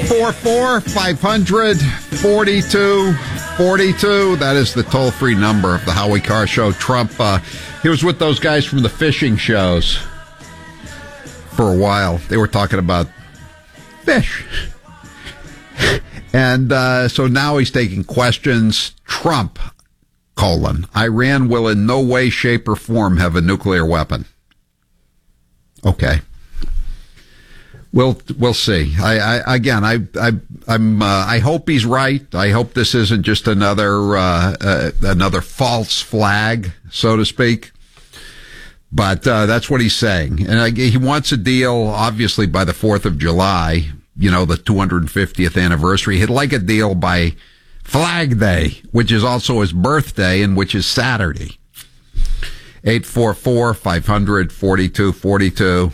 844-500-4242. That is the toll-free number of the Howie Carr Show. Trump, he was with those guys from the fishing shows for a while. They were talking about fish. And so now he's taking questions. Trump, Iran will in no way, shape, or form have a nuclear weapon. Okay. We'll see. I hope he's right. I hope this isn't just another false flag, so to speak. But that's what he's saying, and he wants a deal, obviously, by the 4th of July. The 250th anniversary. He'd like a deal by Flag Day, which is also his birthday, and which is Saturday. 844-500-4242.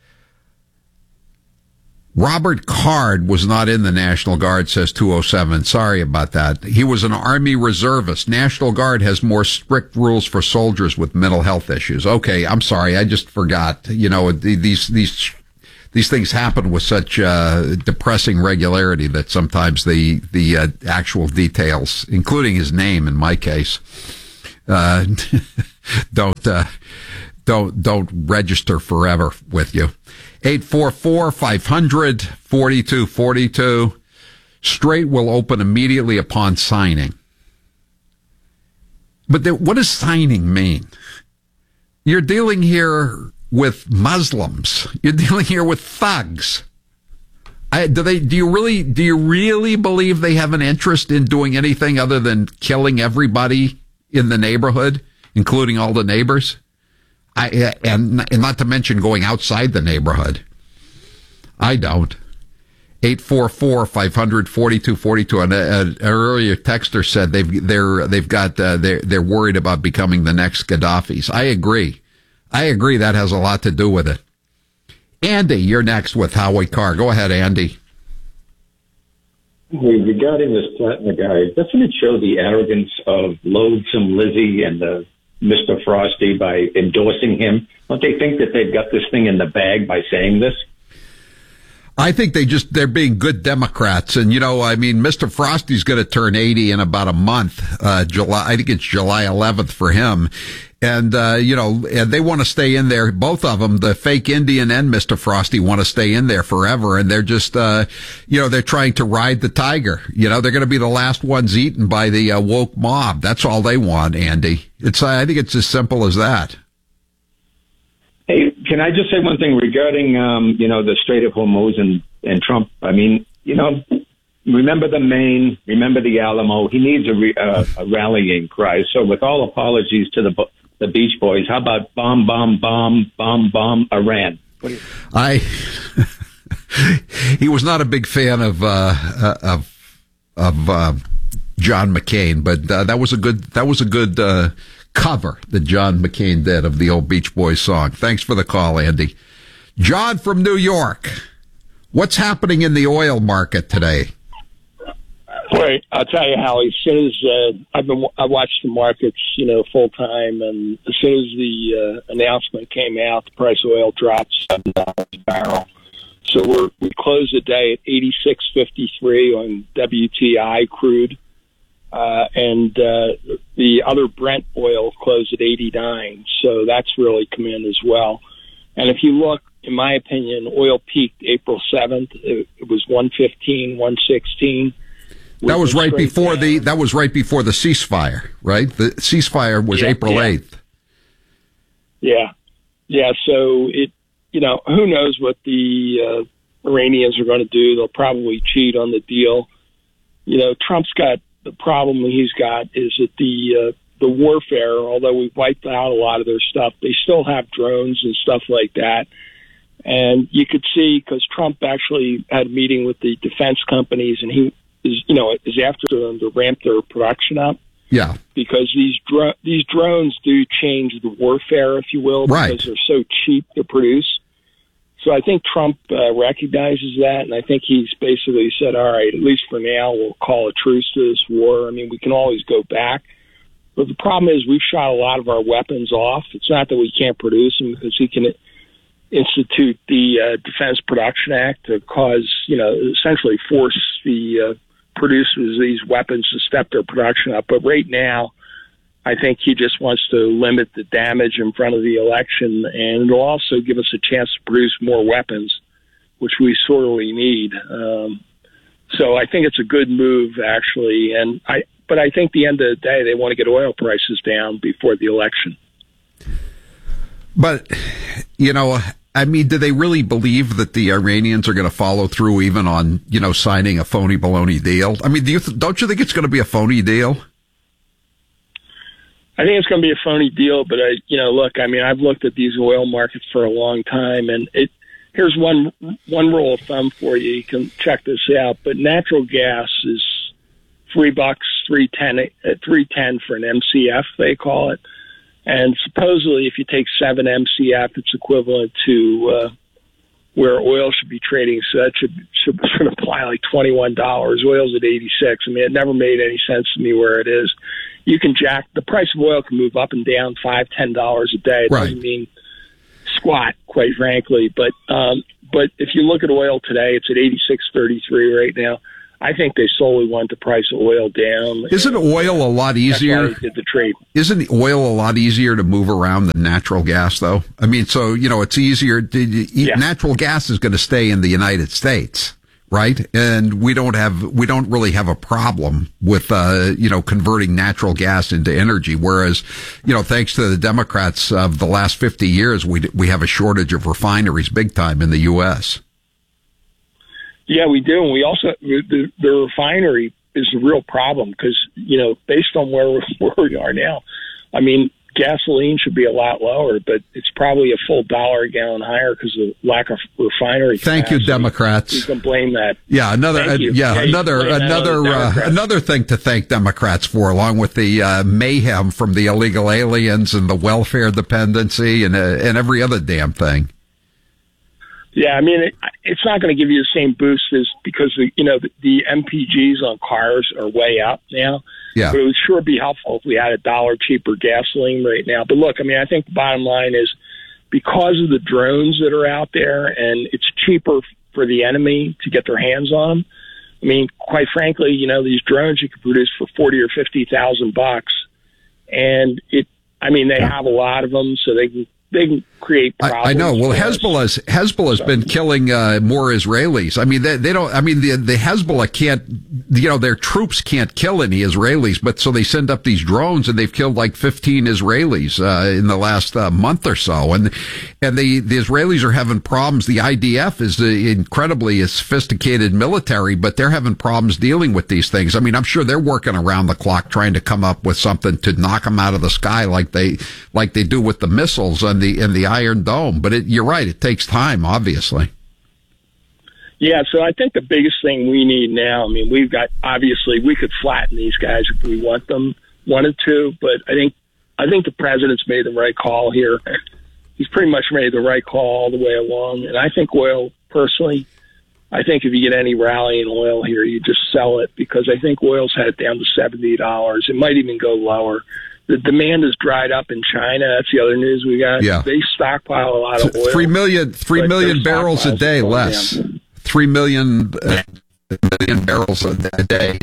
Robert Card was not in the National Guard, says 207. Sorry about that. He was an Army reservist. National Guard has more strict rules for soldiers with mental health issues. Okay, I'm sorry. I just forgot. These things happen with such depressing regularity that sometimes the actual details, including his name in my case, don't register forever with you. 844-500-4242. Strait will open immediately upon signing. But what does signing mean? You're dealing here with Muslims. You're dealing here with thugs. Do you really believe they have an interest in doing anything other than killing everybody in the neighborhood, including all the neighbors? And not to mention going outside the neighborhood. I don't. 844-500-4242. An earlier texter said they're worried about becoming the next Gaddafis. I agree that has a lot to do with it. Andy, you're next with Howie Carr. Go ahead, Andy. Regarding this Platinum guy, doesn't it show the arrogance of loathsome Lizzie and Mr. Frosty by endorsing him? Don't they think that they've got this thing in the bag by saying this? I think they're being good Democrats. And, Mr. Frosty's going to turn 80 in about a month. I think it's July 11th for him. And, and they want to stay in there. Both of them, the fake Indian and Mr. Frosty, want to stay in there forever. And they're just, they're trying to ride the tiger. They're going to be the last ones eaten by the woke mob. That's all they want, Andy. I think it's as simple as that. Hey, can I just say one thing regarding, the Strait of Hormuz and Trump? Remember the Maine, remember the Alamo. He needs a rallying cry. So with all apologies to the Beach Boys, how about bomb, bomb, bomb, bomb, bomb, Iran? He was not a big fan of John McCain, but that was a good cover that John McCain did of the old Beach Boys song. Thanks for the call, Andy. John from New York. What's happening in the oil market today? Right, I'll tell you, Howie. As soon as I watched the markets, full time, and as soon as the announcement came out, the price of oil dropped $7 a barrel. So we closed the day at 86.53 on WTI crude, and the other Brent oil closed at 89. So that's really come in as well. And if you look, in my opinion, oil peaked April 7th. It was 115, 116. That was right before the ceasefire, right? The ceasefire was April 8th. Yeah. So who knows what the Iranians are going to do? They'll probably cheat on the deal. Trump's got the problem he's got is that the warfare, although we've wiped out a lot of their stuff, they still have drones and stuff like that. And you could see, because Trump actually had a meeting with the defense companies, and he is after them to ramp their production up. Yeah. Because these drones do change the warfare, if you will, because they're so cheap to produce. So I think Trump recognizes that, and I think he's basically said, all right, at least for now, we'll call a truce to this war. I mean, we can always go back. But the problem is we've shot a lot of our weapons off. It's not that we can't produce them, because institute the Defense Production Act to cause, essentially force the producers of these weapons to step their production up. But right now, I think he just wants to limit the damage in front of the election, and it'll also give us a chance to produce more weapons, which we sorely need. So I think it's a good move, actually. But I think at the end of the day, they want to get oil prices down before the election. But, do they really believe that the Iranians are going to follow through even on, signing a phony baloney deal? I mean, don't you think it's going to be a phony deal? I think it's going to be a phony deal, but I've looked at these oil markets for a long time, and here's one rule of thumb for you. You can check this out, but natural gas is $3, $3.10 for an MCF, they call it. And supposedly, if you take 7 MCF, it's equivalent to where oil should be trading. So that should apply like $21. Oil's at 86. I mean, it never made any sense to me where it is. You can the price of oil can move up and down $5, $10 a day. It doesn't mean squat, quite frankly. But if you look at oil today, it's at 86.33 right now. I think they solely want the price of oil down. Isn't oil a lot easier? That's why they did the trade. Isn't oil a lot easier to move around than natural gas, though? I mean, so, it's easier. Natural gas is going to stay in the United States, right? And we don't really have a problem with, converting natural gas into energy. Whereas, thanks to the Democrats of the last 50 years, we have a shortage of refineries big time in the U.S. Yeah, we do. And we also, the refinery is a real problem because, based on where we are now, I mean, gasoline should be a lot lower, but it's probably a full $1 a gallon higher because of the lack of refinery capacity. Thank you, Democrats. You can blame that. Yeah, another thing to thank Democrats for, along with the mayhem from the illegal aliens and the welfare dependency and every other damn thing. Yeah, I mean, it's not going to give you the same boost as because, the MPGs on cars are way up now. Yeah. But it would sure be helpful if we had $1 cheaper gasoline right now. But look, I mean, I think the bottom line is because of the drones that are out there and it's cheaper for the enemy to get their hands on them. I mean, quite frankly, these drones you can produce for $40,000 or $50,000, and they have a lot of them, so they can create problems. I know. Well, Hezbollah's been killing more Israelis. I mean, they don't. I mean, the Hezbollah can't. Their troops can't kill any Israelis, but so they send up these drones, and they've killed like 15 Israelis in the last month or so. And the Israelis are having problems. The IDF is incredibly sophisticated military, but they're having problems dealing with these things. I mean, I'm sure they're working around the clock trying to come up with something to knock them out of the sky, like they do with the missiles and the Iron Dome. But you're right, it takes time, obviously. Yeah, so I think the biggest thing we need now, I mean, we could flatten these guys if we wanted to, but I think the president's made the right call here. He's pretty much made the right call all the way along. And I think oil, personally, if you get any rally in oil here, you just sell it because I think oil's headed down to $70. It might even go lower. The demand has dried up in China. That's the other news we got. Yeah. They stockpile a lot of oil. 3 million barrels a day less. 3 million barrels a day.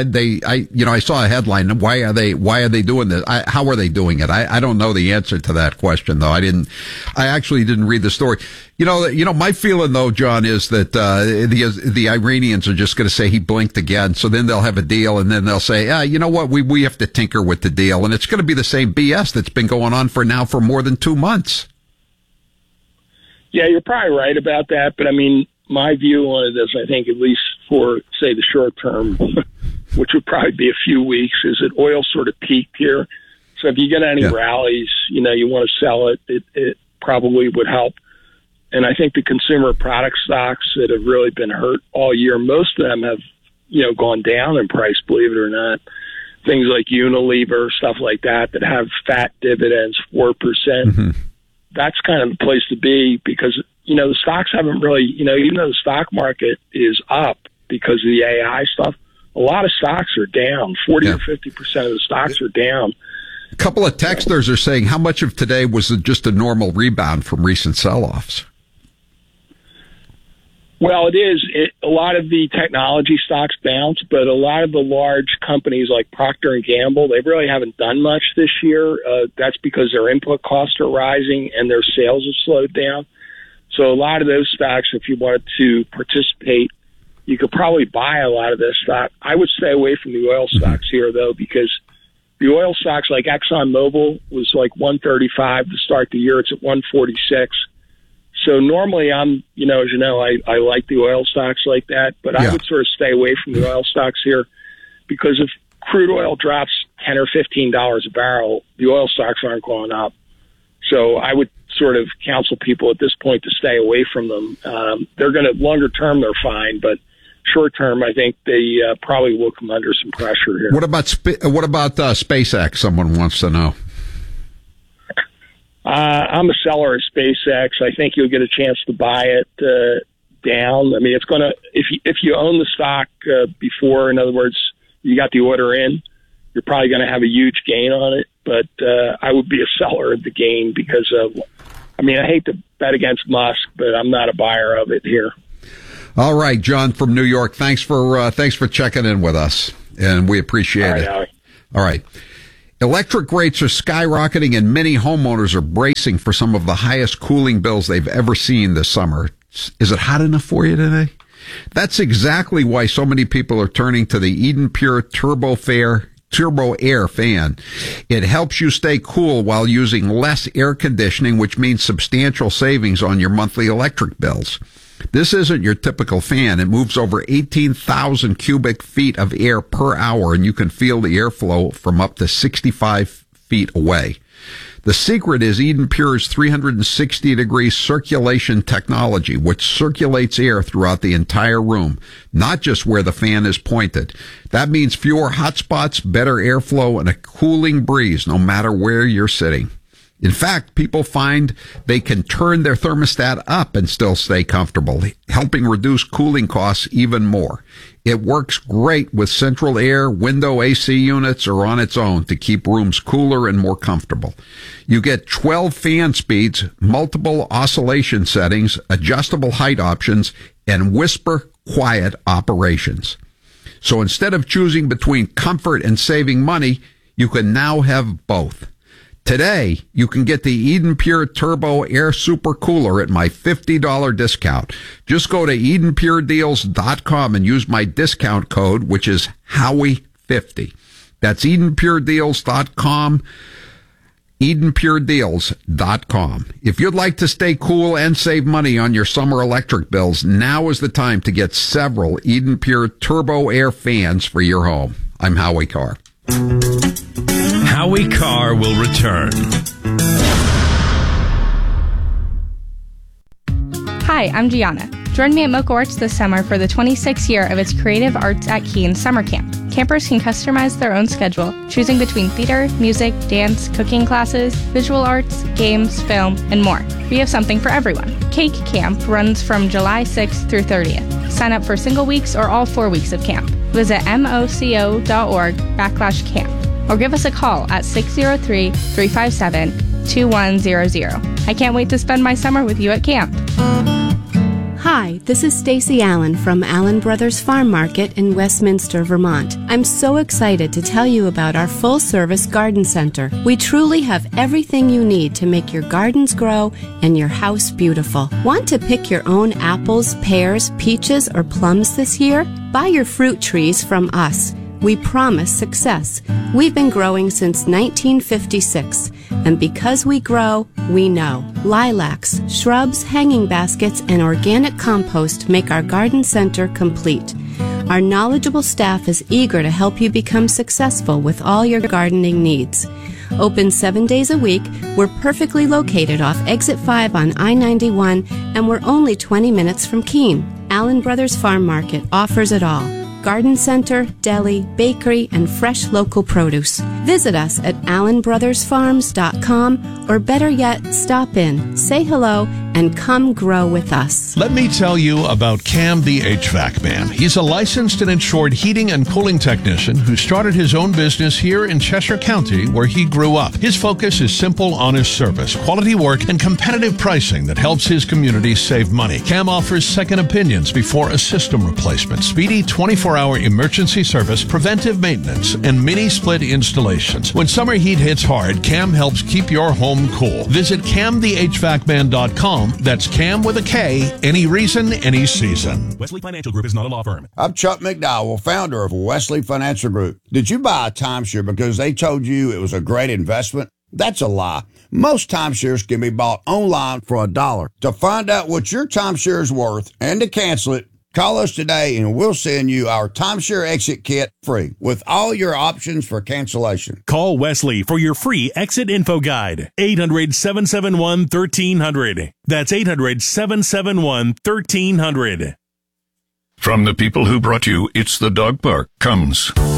I saw a headline. Why are they doing this? How are they doing it? I don't know the answer to that question though. I actually didn't read the story. My feeling though, John, is that the Iranians are just going to say he blinked again. So then they'll have a deal, and then they'll say, you know what, we have to tinker with the deal, and it's going to be the same BS that's been going on for more than 2 months. Yeah, you're probably right about that, but I mean, my view on it is, I think, at least for say the short term, which would probably be a few weeks, is that oil sort of peaked here. So if you get any rallies, you want to sell it. It probably would help. And I think the consumer product stocks that have really been hurt all year, most of them have, gone down in price, believe it or not. Things like Unilever, stuff like that have fat dividends, 4%. Mm-hmm. That's kind of the place to be because, the stocks haven't really, even though the stock market is up because of the AI stuff, a lot of stocks are down. 40 or 50% of the stocks are down. A couple of texters are saying how much of today was just a normal rebound from recent sell-offs? Well, it is. A lot of the technology stocks bounce, but a lot of the large companies like Procter & Gamble, they really haven't done much this year. That's because their input costs are rising and their sales have slowed down. So a lot of those stocks, if you wanted to participate, you could probably buy a lot of this stock. I would stay away from the oil stocks here, though, because the oil stocks like ExxonMobil was like 135 to start the year. It's at 146. So normally as you know, I like the oil stocks like that, but I would sort of stay away from the oil stocks here because if crude oil drops $10 or $15 a barrel, the oil stocks aren't going up. So I would sort of counsel people at this point to stay away from them. They're going to, longer term, they're fine, but short term, I think they probably will come under some pressure here. What about SpaceX? Someone wants to know. I'm a seller of SpaceX. I think you'll get a chance to buy it down. I mean, it's going to, if you own the stock before, in other words, you got the order in, you're probably going to have a huge gain on it. But I would be a seller of the gain because I hate to bet against Musk, but I'm not a buyer of it here. All right, John from New York. Thanks for checking in with us, and we appreciate it. Howie. All right. Electric rates are skyrocketing, and many homeowners are bracing for some of the highest cooling bills they've ever seen this summer. Is it hot enough for you today? That's exactly why so many people are turning to the Eden Pure Turbo Air fan. It helps you stay cool while using less air conditioning, which means substantial savings on your monthly electric bills. This isn't your typical fan. It moves over 18,000 cubic feet of air per hour, and you can feel the airflow from up to 65 feet away. The secret is Eden Pure's 360-degree circulation technology, which circulates air throughout the entire room, not just where the fan is pointed. That means fewer hot spots, better airflow, and a cooling breeze no matter where you're sitting. In fact, people find they can turn their thermostat up and still stay comfortable, helping reduce cooling costs even more. It works great with central air, window AC units, or on its own to keep rooms cooler and more comfortable. You get 12 fan speeds, multiple oscillation settings, adjustable height options, and whisper quiet operations. So instead of choosing between comfort and saving money, you can now have both. Today, you can get the Eden Pure Turbo Air Super Cooler at my $50 discount. Just go to EdenPureDeals.com and use my discount code, which is Howie50. That's EdenPureDeals.com, EdenPureDeals.com. If you'd like to stay cool and save money on your summer electric bills, now is the time to get several Eden Pure Turbo Air fans for your home. I'm Howie Carr. Howie Carr will return. Hi, I'm Gianna. Join me at Mocha Arts this summer for the 26th year of its Creative Arts at Keene Summer Camp. Campers can customize their own schedule, choosing between theater, music, dance, cooking classes, visual arts, games, film, and more. We have something for everyone. Cake Camp runs from July 6th through 30th. Sign up for single weeks or all 4 weeks of camp. Visit moco.org/camp or give us a call at 603-357-2100. I can't wait to spend my summer with you at camp. Hi, this is Stacy Allen from Allen Brothers Farm Market in Westminster, Vermont. I'm so excited to tell you about our full-service garden center. We truly have everything you need to make your gardens grow and your house beautiful. Want to pick your own apples, pears, peaches, or plums this year? Buy your fruit trees from us. We promise success. We've been growing since 1956, and because we grow, we know. Lilacs, shrubs, hanging baskets, and organic compost make our garden center complete. Our knowledgeable staff is eager to help you become successful with all your gardening needs. Open 7 days a week, we're perfectly located off Exit 5 on I-91, and we're only 20 minutes from Keene. Allen Brothers Farm Market offers it all. Garden center, deli, bakery, and fresh local produce. Visit us at allenbrothersfarms.com, or better yet, stop in, say hello, and come grow with us. Let me tell you about Cam the HVAC Man. He's a licensed and insured heating and cooling technician who started his own business here in Cheshire County, where he grew up. His focus is simple, honest service, quality work, and competitive pricing that helps his community save money. Cam offers second opinions before a system replacement, speedy 24-hour emergency service, preventive maintenance, and mini-split installations. When summer heat hits hard, Cam helps keep your home cool. Visit CamTheHVACman.com. That's Cam with a K. Any reason, any season. Wesley Financial Group is not a law firm. I'm Chuck McDowell, founder of Wesley Financial Group. Did you buy a timeshare because they told you it was a great investment? That's a lie. Most timeshares can be bought online for $1. To find out what your timeshare is worth and to cancel it, call us today and we'll send you our timeshare exit kit free with all your options for cancellation. Call Wesley for your free exit info guide. 800-771-1300. That's 800-771-1300. From the people who brought you It's the Dog Park comes